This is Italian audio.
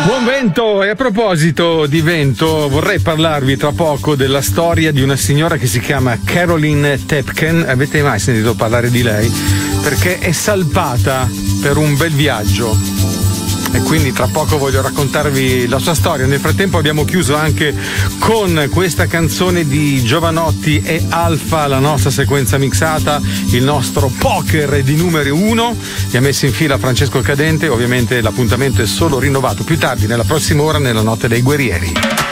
Buon vento, e a proposito di vento vorrei parlarvi tra poco della storia di una signora che si chiama Caroline Tepken. Avete mai sentito parlare di lei? Perché è salpata per un bel viaggio e quindi tra poco voglio raccontarvi la sua storia. Nel frattempo abbiamo chiuso anche con questa canzone di Giovanotti e Alfa, la nostra sequenza mixata, il nostro poker di numero 1. Mi ha messo in fila Francesco Cadente. Ovviamente l'appuntamento è solo rinnovato più tardi nella prossima ora nella Notte dei Guerrieri.